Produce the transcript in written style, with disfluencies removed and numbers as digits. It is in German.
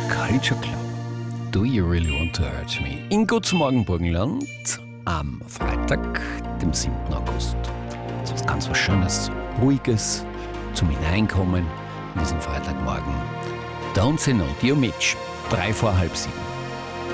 Culture Club. Do you really want to hurt me? In Guten Morgen Burgenland am Freitag, dem 7. August. Das ist ganz was Schönes, Ruhiges zum Hineinkommen in diesen Freitagmorgen. Don't say no, Dio Mitch, 7:03.